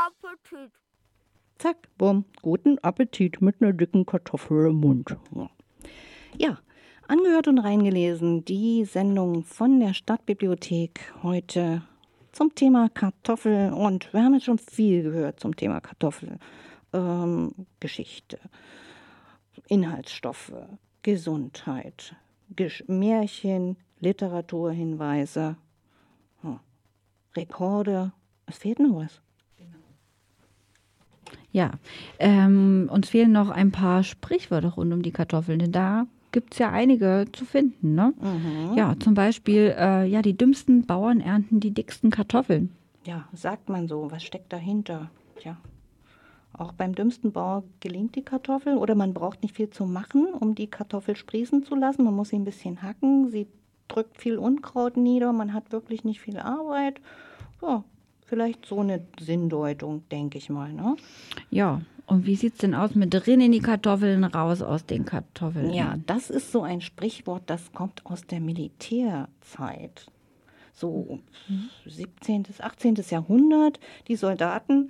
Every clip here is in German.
Appetit. Zack, bumm, guten Appetit mit einer dicken Kartoffel im Mund. Ja, angehört und reingelesen, die Sendung von der Stadtbibliothek heute zum Thema Kartoffel. Und wir haben jetzt schon viel gehört zum Thema Kartoffel. Geschichte, Inhaltsstoffe, Gesundheit, Märchen, Literaturhinweise, Rekorde. Es fehlt noch was. Ja, uns fehlen noch ein paar Sprichwörter rund um die Kartoffeln, denn da gibt es ja einige zu finden. Ne? Ja, zum Beispiel, die dümmsten Bauern ernten die dicksten Kartoffeln. Ja, sagt man so. Was steckt dahinter? Tja, auch beim dümmsten Bauer gelingt die Kartoffel oder man braucht nicht viel zu machen, um die Kartoffel sprießen zu lassen. Man muss sie ein bisschen hacken, sie drückt viel Unkraut nieder, man hat wirklich nicht viel Arbeit. Ja, vielleicht so eine Sinndeutung, denke ich mal, ne? Ja, und wie sieht es denn aus mit drin in die Kartoffeln, raus aus den Kartoffeln? Ja, das ist so ein Sprichwort, das kommt aus der Militärzeit. So 17., 18. Jahrhundert. Die Soldaten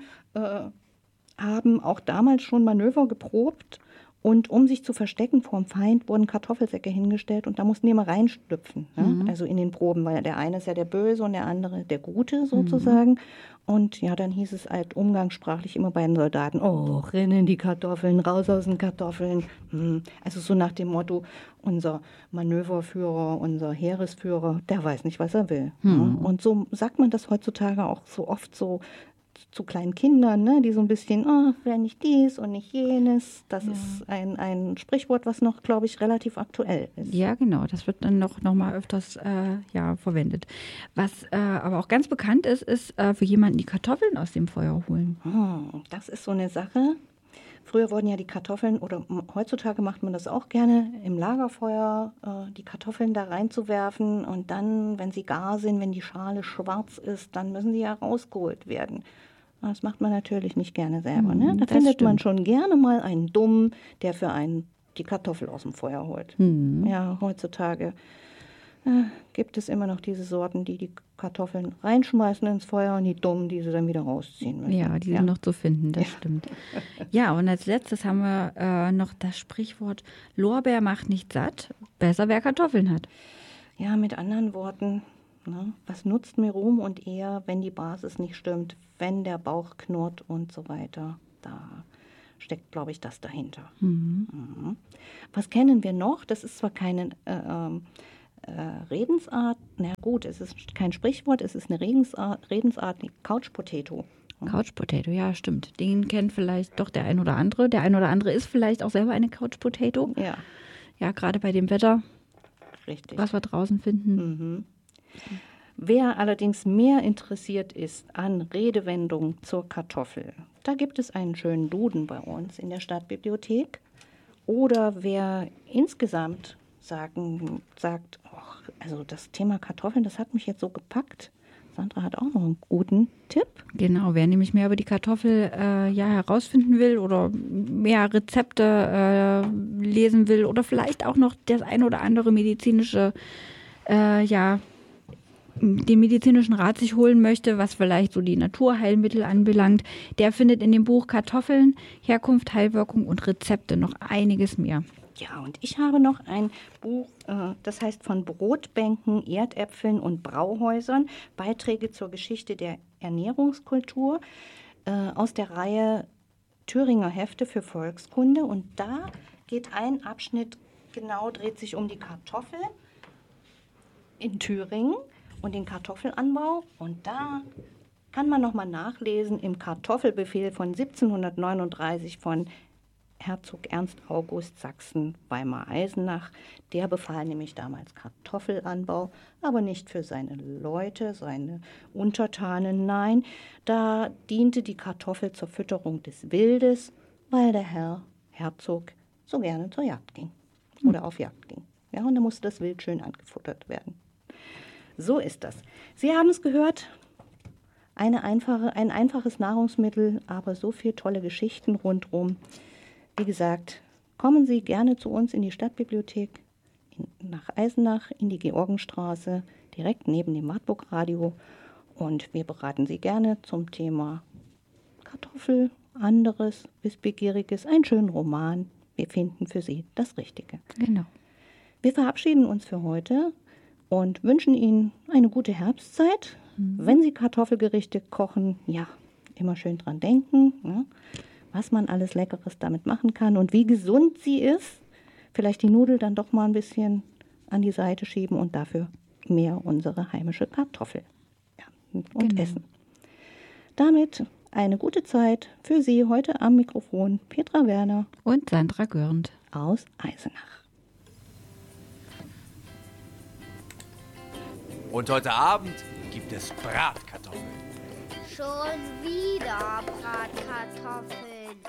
haben auch damals schon Manöver geprobt. Und um sich zu verstecken vor dem Feind, wurden Kartoffelsäcke hingestellt und da mussten die immer reinstüpfen. Ne? Also in den Proben, weil der eine ist ja der Böse und der andere der Gute sozusagen. Und ja, dann hieß es halt umgangssprachlich immer bei den Soldaten, oh, rinnen die Kartoffeln, raus aus den Kartoffeln. Also so nach dem Motto, unser Manöverführer, unser Heeresführer, der weiß nicht, was er will. Ne? Und so sagt man das heutzutage auch so oft so zu kleinen Kindern, ne, die so ein bisschen, wer nicht dies und nicht jenes. Das ist ein Sprichwort, was noch, glaube ich, relativ aktuell ist. Ja, genau. Das wird dann noch mal öfters verwendet. Was aber auch ganz bekannt ist für jemanden die Kartoffeln aus dem Feuer holen. Das ist so eine Sache. Früher wurden ja die Kartoffeln, oder heutzutage macht man das auch gerne, im Lagerfeuer die Kartoffeln da reinzuwerfen und dann, wenn sie gar sind, wenn die Schale schwarz ist, dann müssen sie ja rausgeholt werden. Das macht man natürlich nicht gerne selber. Ne? Da findet man schon gerne mal einen Dummen, der für einen die Kartoffel aus dem Feuer holt. Ja, heutzutage gibt es immer noch diese Sorten, die Kartoffeln reinschmeißen ins Feuer und die Dummen, die sie dann wieder rausziehen müssen. Ja, die sind noch zu finden, das stimmt. Ja, und als letztes haben wir noch das Sprichwort, Lorbeer macht nicht satt, besser wer Kartoffeln hat. Ja, mit anderen Worten, ne, was nutzt mir Ruhm und Ehr, wenn die Basis nicht stimmt, wenn der Bauch knurrt und so weiter. Da steckt, glaube ich, das dahinter. Was kennen wir noch? Das ist zwar keine Redensart, na gut, es ist kein Sprichwort, es ist eine Redensart, die Couch Potato. Couch Potato, ja, stimmt. Den kennt vielleicht doch der ein oder andere. Der ein oder andere ist vielleicht auch selber eine Couch Potato. Ja. Ja, gerade bei dem Wetter, Richtig. was wir draußen finden. Wer allerdings mehr interessiert ist an Redewendungen zur Kartoffel, da gibt es einen schönen Duden bei uns in der Stadtbibliothek. Oder wer insgesamt sagt, also das Thema Kartoffeln, das hat mich jetzt so gepackt. Sandra hat auch noch einen guten Tipp. Genau, wer nämlich mehr über die Kartoffel herausfinden will oder mehr Rezepte lesen will oder vielleicht auch noch das ein oder andere medizinische, den medizinischen Rat sich holen möchte, was vielleicht so die Naturheilmittel anbelangt, der findet in dem Buch Kartoffeln, Herkunft, Heilwirkung und Rezepte noch einiges mehr. Ja, und ich habe noch ein Buch, das heißt von Brotbänken, Erdäpfeln und Brauhäusern, Beiträge zur Geschichte der Ernährungskultur aus der Reihe Thüringer Hefte für Volkskunde. Und da geht ein Abschnitt, dreht sich um die Kartoffel in Thüringen und den Kartoffelanbau. Und da kann man nochmal nachlesen im Kartoffelbefehl von 1739 von Herzog Ernst August Sachsen-Weimar-Eisenach. Der befahl nämlich damals Kartoffelanbau, aber nicht für seine Leute, seine Untertanen, nein. Da diente die Kartoffel zur Fütterung des Wildes, weil der Herzog so gerne zur Jagd ging oder auf Jagd ging. Ja, und da musste das Wild schön angefuttert werden. So ist das. Sie haben es gehört, ein einfaches Nahrungsmittel, aber so viele tolle Geschichten rundherum. Wie gesagt, kommen Sie gerne zu uns in die Stadtbibliothek nach Eisenach, in die Georgenstraße, direkt neben dem Wartburg Radio. Und wir beraten Sie gerne zum Thema Bratkartoffel, anderes, Wissbegieriges, einen schönen Roman. Wir finden für Sie das Richtige. Genau. Wir verabschieden uns für heute und wünschen Ihnen eine gute Herbstzeit. Wenn Sie Kartoffelgerichte kochen, ja, immer schön dran denken, ne, was man alles Leckeres damit machen kann und wie gesund sie ist. Vielleicht die Nudel dann doch mal ein bisschen an die Seite schieben und dafür mehr unsere heimische Kartoffel und essen. Damit eine gute Zeit für Sie heute am Mikrofon Petra Werner und Sandra Görnd aus Eisenach. Und heute Abend gibt es Bratkartoffeln. Schon wieder Bratkartoffeln.